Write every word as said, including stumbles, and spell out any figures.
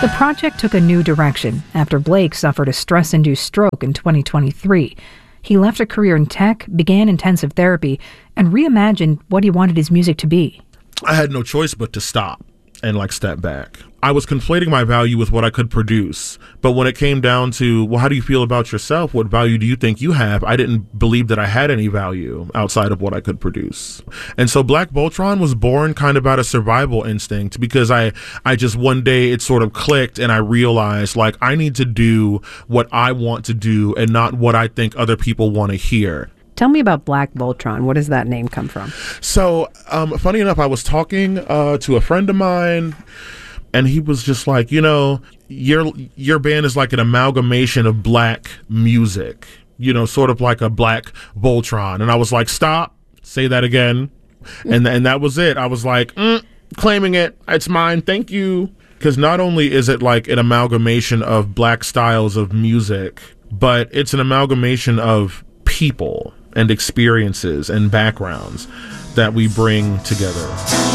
The project took a new direction after Blake suffered a stress-induced stroke in twenty twenty-three. He left a career in tech, began intensive therapy, and reimagined what he wanted his music to be. I had no choice but to stop and like step back. I was conflating my value with what I could produce. But when it came down to, well, how do you feel about yourself? What value do you think you have? I didn't believe that I had any value outside of what I could produce. And so Black Voltron was born kind of out of survival instinct, because I, I just one day it sort of clicked and I realized, like, I need to do what I want to do and not what I think other people want to hear. Tell me about Black Voltron. What does that name come from? So, um, funny enough, I was talking uh, to a friend of mine, and he was just like, you know, your your band is like an amalgamation of black music, you know, sort of like a Black Voltron. And I was like, stop, say that again. And, and that was it. I was like, mm, claiming it. It's mine. Thank you. Because not only is it like an amalgamation of black styles of music, but it's an amalgamation of people and experiences and backgrounds that we bring together.